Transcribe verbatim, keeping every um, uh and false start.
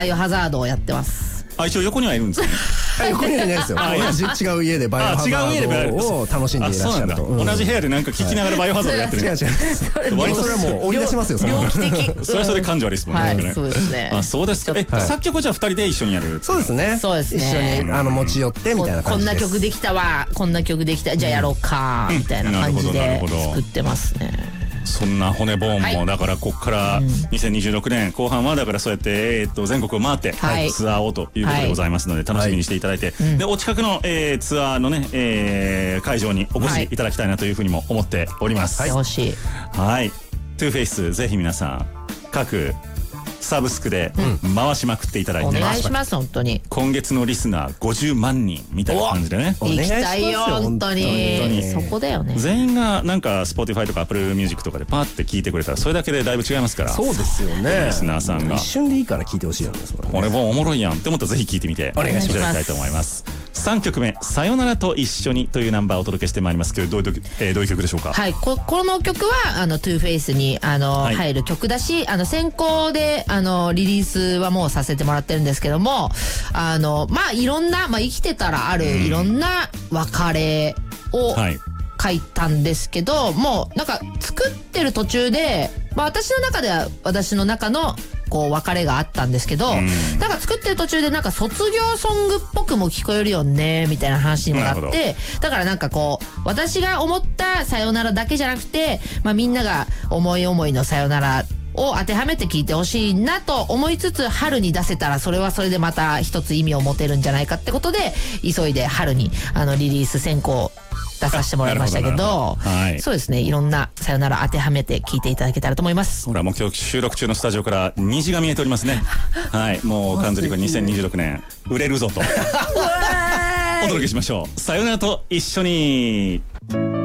バイオハザードをやってます。 あ、一応横にはいるんですね。 横にはいないですよ。違う家でバイオハザードを楽しんでいらっしゃると。 同じ部屋でなんか聞きながらバイオハザードやってる。 違う違う。割とそれはもう追い出しますよ。 猟奇的。 それはそれ感情ありですもんね。 そうですね。 あ、そうですか。え、作曲じゃあ二人で一緒にやる。 そうですね。 そうですね。 一緒にあの持ち寄ってみたいな感じです。 こんな曲できたわ、こんな曲できた、じゃあやろうかみたいな感じで作ってますね。 そんな骨ボーンも、はい、だからここからにせんにじゅうろくねん後半はだからそうやって、えー、っと全国を回って、はい、ツアーをということでございますので、楽しみにしていただいて、はい、でお近くの、えー、ツアーのね、えー、会場にお越しいただきたいなというふうにも思っております。 はい、欲しい。 はい、トゥーフェイスぜひ皆さん各サブスクで回しまくっていただいて、 お願いします本当に。 今月のリスナーごじゅうまんにんみたいな感じでね、 行きたいよ本当に。そこだよね。 全員がなんか Spotify とか Apple Music とかでパーって聞いてくれたらそれだけでだいぶ違いますから。 そうですよね。 リスナーさんが一瞬でいいから聞いてほしいよね。 これもおもろいやんって思ったらぜひ聞いてみてお願いします。 いただきたいと思います。さんきょくめ「さよならと一緒に」というナンバーをお届けしてまいりますけど、どういう、えー、どういう曲でしょうか。 はい、こ, この曲はあのトゥーフェイスにあの、はい、入る曲だし、あの先行であのリリースはもうさせてもらってるんですけども、あのまあいろんな、まあ、生きてたらあるいろんな別れを書いたんですけど、はい、もうなんか作ってる途中で、まあ、私の中では私の中のこう別れがあったんですけど、うん、なんか作ってる途中でなんか卒業ソングっぽくも聞こえるよねみたいな話にもなって、だからなんかこう私が思ったさよならだけじゃなくて、まあ、みんなが思い思いのさよならを当てはめて聞いてほしいなと思いつつ、春に出せたらそれはそれでまた一つ意味を持てるんじゃないかってことで、急いで春にあのリリース先行出させてもらいましたけど、どはい、そうですね、いろんなさよなら当てはめて聞いていただけたらと思います。 ほらもう今日収録中のスタジオから虹が見えておりますね。はい、もう完全にこれにせんにじゅうろくねん売れるぞとお届けしましょう。さよならと一緒に。